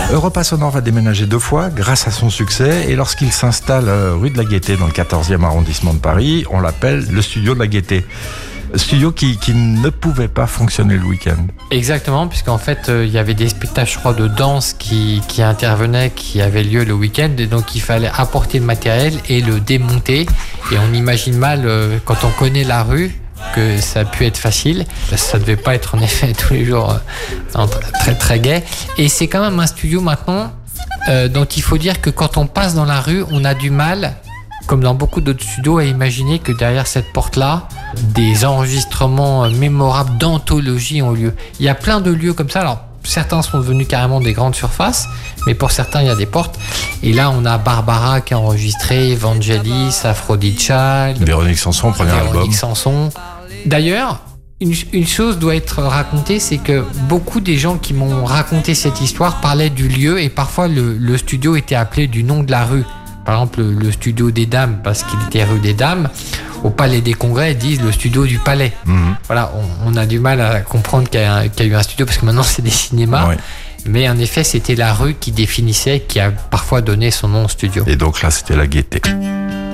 Europa Sonore va déménager 2 fois grâce à son succès, et lorsqu'il s'installe rue de la Gaîté dans le 14e arrondissement de Paris, on l'appelle le studio de la Gaîté. Studio qui ne pouvait pas fonctionner le week-end. Exactement, puisqu'en fait, il y avait des spectacles, je crois, de danse qui intervenaient, qui avaient lieu le week-end, et donc il fallait apporter le matériel et le démonter. Et on imagine mal, quand on connaît la rue, que ça a pu être facile. Ça devait pas être en effet tous les jours très très gai. Et c'est quand même un studio maintenant dont il faut dire que quand on passe dans la rue, on a du mal, comme dans beaucoup d'autres studios, à imaginer que derrière cette porte-là, des enregistrements mémorables d'anthologie ont lieu. Il y a plein de lieux comme ça. Alors, certains sont devenus carrément des grandes surfaces, mais pour certains, il y a des portes. Et là, on a Barbara qui a enregistré, Vangelis, Aphrodite Child, Véronique Sanson, premier album. Véronique Sanson. D'ailleurs, une chose doit être racontée, c'est que beaucoup des gens qui m'ont raconté cette histoire parlaient du lieu, et parfois le studio était appelé du nom de la rue. Par exemple, le studio des Dames, parce qu'il était rue des Dames. Au Palais des Congrès, ils disent le studio du Palais. Voilà, on a du mal à comprendre qu'il y a eu un studio, parce que maintenant c'est des cinémas. Oui. Mais en effet, c'était la rue qui définissait, qui a parfois donné son nom au studio. Et donc là, c'était la Gaîté.